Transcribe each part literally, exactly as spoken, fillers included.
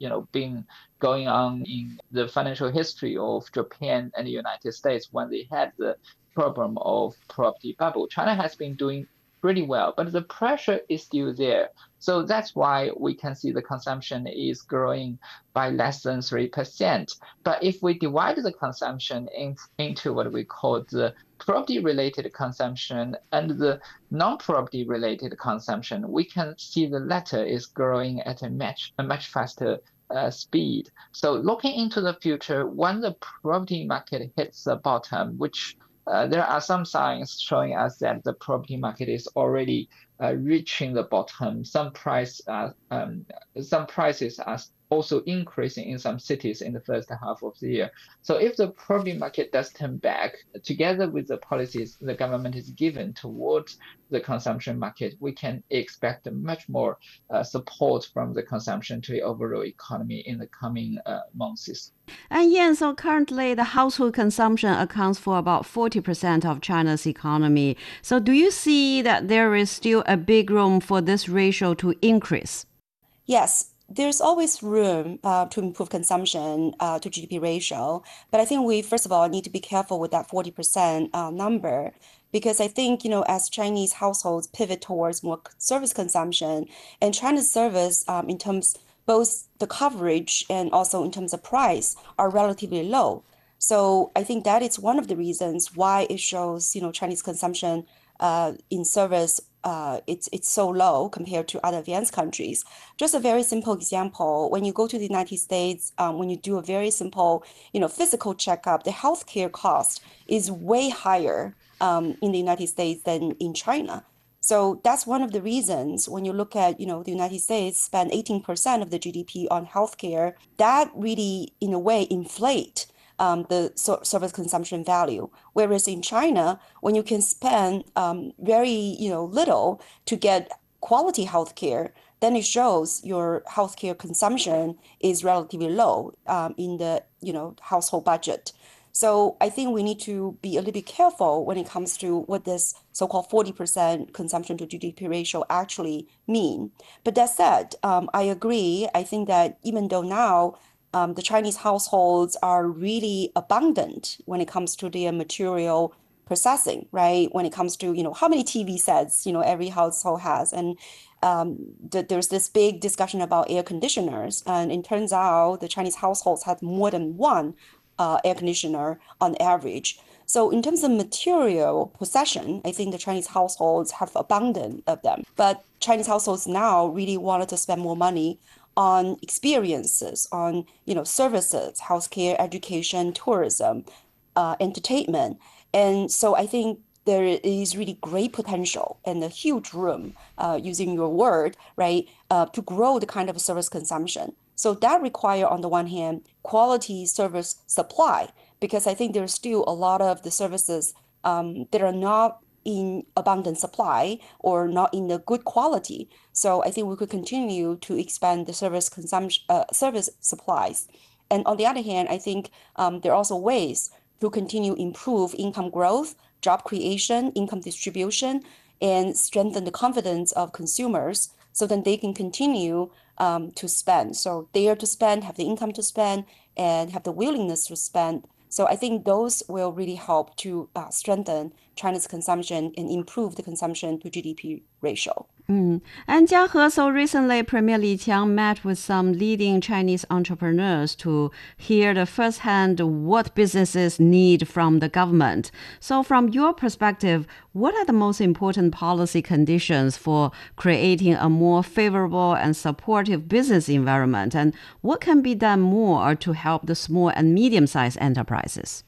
you know, been going on in the financial history of Japan and the United States when they had the problem of property bubble. China has been doing pretty well, but the pressure is still there. So that's why we can see the consumption is growing by less than three percent. But if we divide the consumption in, into what we call the property-related consumption and the non-property related consumption, we can see the latter is growing at a much, a much faster uh, speed. So looking into the future, when the property market hits the bottom, which uh, there are some signs showing us that the property market is already uh, reaching the bottom. Some price, uh, um, some prices are also increasing in some cities in the first half of the year. So if the property market does turn back, together with the policies the government is given towards the consumption market, we can expect much more uh, support from the consumption to the overall economy in the coming uh, months. And yeah, so currently the household consumption accounts for about forty percent of China's economy. So do you see that there is still a big room for this ratio to increase? Yes, there's always room uh, to improve consumption uh, to G D P ratio. But I think we, first of all, need to be careful with that forty percent uh, number, because I think, you know, as Chinese households pivot towards more service consumption, and China's service um, in terms both the coverage and also in terms of price are relatively low. So I think that is one of the reasons why it shows, you know, Chinese consumption uh, in service uh, it's it's so low compared to other advanced countries. Just a very simple example: when you go to the United States, um, when you do a very simple, you know, physical checkup, the healthcare cost is way higher um, in the United States than in China. So that's one of the reasons when you look at, you know, the United States spend eighteen percent of the G D P on healthcare, that really, in a way, inflate um, the so service consumption value. Whereas in China, when you can spend um, very, you know, little to get quality healthcare, then it shows your healthcare consumption is relatively low um, in the, you know, household budget. So I think we need to be a little bit careful when it comes to what this so-called forty percent consumption to G D P ratio actually mean. But that said, um, I agree. I think that even though now um, the Chinese households are really abundant when it comes to their material processing, right? When it comes to, you know, how many T V sets, you know, every household has. And um, th there's this big discussion about air conditioners. And it turns out the Chinese households have more than one Uh, air conditioner on average. So in terms of material possession, I think the Chinese households have abundant of them. But Chinese households now really wanted to spend more money on experiences, on, you know, services, healthcare, education, tourism, uh, entertainment. And so I think there is really great potential and a huge room, uh, using your word, right, uh, to grow the kind of service consumption. So that require, on the one hand, quality service supply, because I think there's still a lot of the services um, that are not in abundant supply or not in the good quality. So I think we could continue to expand the service consumption, uh, service supplies. And on the other hand, I think um, there are also ways to continue improve income growth, job creation, income distribution, and strengthen the confidence of consumers so that they can continue um, to spend. So they are to spend, have the income to spend, and have the willingness to spend. So I think those will really help to uh, strengthen China's consumption and improve the consumption to G D P ratio. Mm. And Jiahe, so recently Premier Li Qiang met with some leading Chinese entrepreneurs to hear the firsthand what businesses need from the government. So from your perspective, what are the most important policy conditions for creating a more favorable and supportive business environment? And what can be done more to help the small and medium-sized enterprises?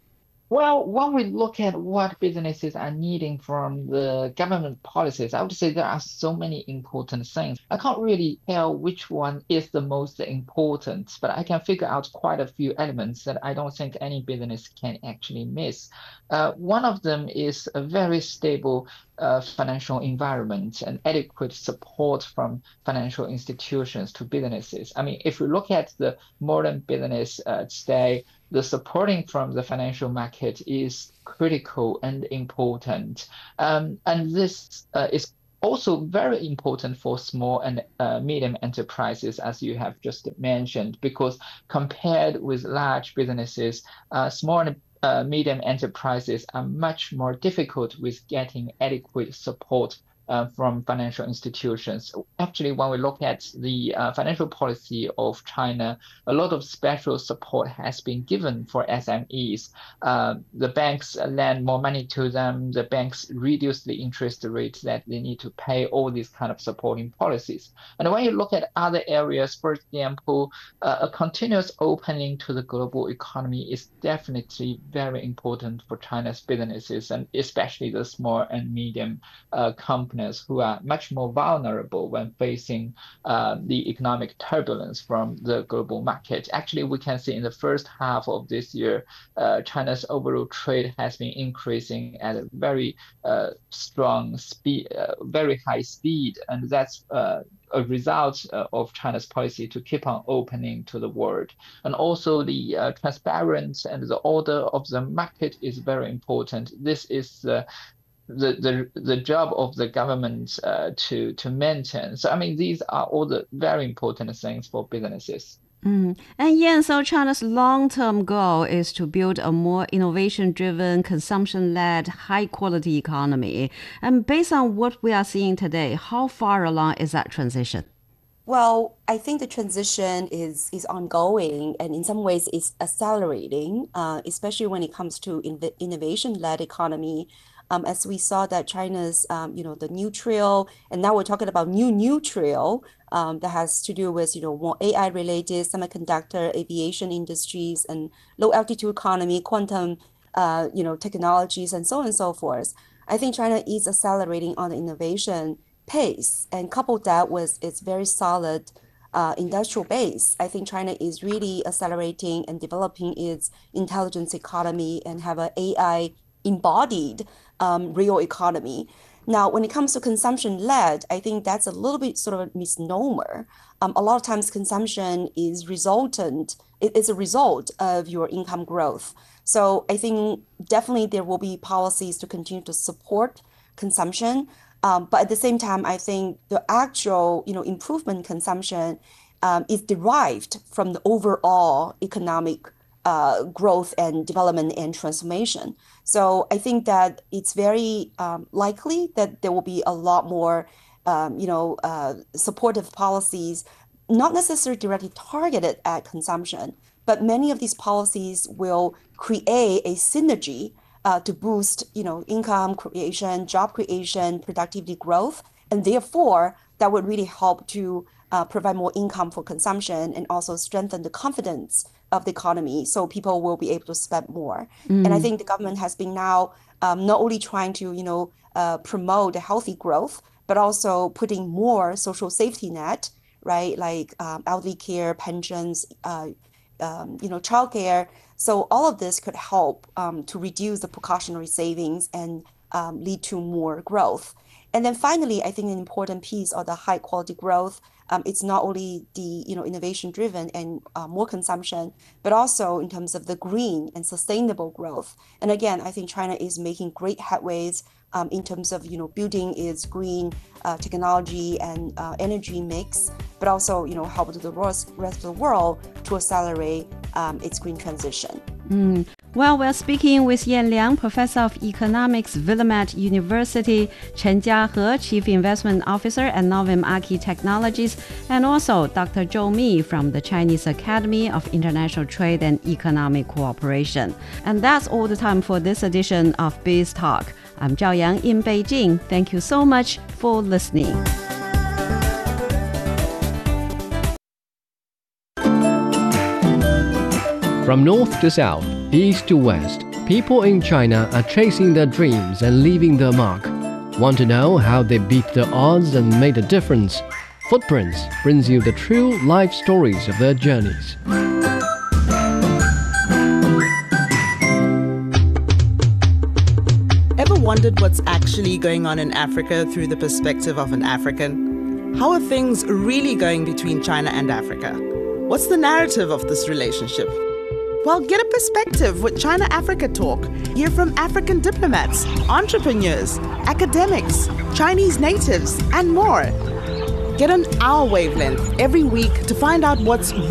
Well, when we look at what businesses are needing from the government policies, I would say there are so many important things. I can't really tell which one is the most important, but I can figure out quite a few elements that I don't think any business can actually miss. Uh, one of them is a very stable uh, financial environment and adequate support from financial institutions to businesses. I mean, if we look at the modern business uh, today, the supporting from the financial market is critical and important. Um, and this uh, is also very important for small and uh, medium enterprises, as you have just mentioned, because compared with large businesses, uh, small and uh, medium enterprises are much more difficult with getting adequate support Uh, from financial institutions. Actually, when we look at the uh, financial policy of China, a lot of special support has been given for S M Es. Uh, the banks lend more money to them. The banks reduce the interest rates that they need to pay, all these kind of supporting policies. And when you look at other areas, for example, uh, a continuous opening to the global economy is definitely very important for China's businesses, and especially the small and medium uh, companies who are much more vulnerable when facing uh, the economic turbulence from the global market. Actually, we can see in the first half of this year, uh, China's overall trade has been increasing at a very uh, strong speed, uh, very high speed, and that's uh, a result uh, of China's policy to keep on opening to the world. And also the uh, transparency and the order of the market is very important. This is uh, the the the job of the government uh, to to maintain. So I mean, these are all the very important things for businesses. Mm. And Yan, so China's long-term goal is to build a more innovation-driven, consumption-led, high-quality economy. And based on what we are seeing today, how far along is that transition? Well, I think the transition is is ongoing, and in some ways it's accelerating, uh, especially when it comes to inv- innovation-led economy. Um, as we saw that China's, um, you know, the new trail, and now we're talking about new new trail um, that has to do with, you know, more A I-related semiconductor, aviation industries, and low-altitude economy, quantum, uh, you know, technologies, and so on and so forth. I think China is accelerating on the innovation pace, and coupled that with its very solid uh, industrial base, I think China is really accelerating and developing its intelligence economy and have an A I embodied um, real economy. Now, when it comes to consumption-led, I think that's a little bit sort of a misnomer. Um, a lot of times consumption is resultant, it is a result of your income growth. So I think definitely there will be policies to continue to support consumption. Um, but at the same time, I think the actual, you know, improvement in consumption um, is derived from the overall economic uh, growth and development and transformation. So I think that it's very um, likely that there will be a lot more, um, you know, uh, supportive policies, not necessarily directly targeted at consumption, but many of these policies will create a synergy Uh, to boost, you know, income creation, job creation, productivity growth, and therefore that would really help to uh, provide more income for consumption and also strengthen the confidence of the economy, so people will be able to spend more. Mm. And I think the government has been now um, not only trying to, you know, uh, promote a healthy growth, but also putting more social safety net, right, like um, elderly care, pensions, uh, um, you know, childcare. So all of this could help um, to reduce the precautionary savings and um, lead to more growth. And then finally, I think an important piece of the high quality growth, um, it's not only the, you know, innovation driven and uh, more consumption, but also in terms of the green and sustainable growth. And again, I think China is making great headways um, in terms of, you know, building its green uh, technology and uh, energy mix, but also, you know, help the rest of the world to accelerate um, its green transition. Mm. Well, we're speaking with Yan Liang, Professor of Economics, Willamette University, Chen Jiahe, Chief Investment Officer at Novum Archi Technologies, and also Doctor Zhou Mi from the Chinese Academy of International Trade and Economic Cooperation. And that's all the time for this edition of Biz Talk. I'm Zhao Yang in Beijing. Thank you so much for listening. From north to south, east to west, people in China are chasing their dreams and leaving their mark. Want to know how they beat the odds and made a difference? Footprints brings you the true life stories of their journeys. Ever wondered what's actually going on in Africa through the perspective of an African? How are things really going between China and Africa? What's the narrative of this relationship? Well, get a perspective with China Africa Talk. Hear from African diplomats, entrepreneurs, academics, Chinese natives, and more. Get on our wavelength every week to find out what's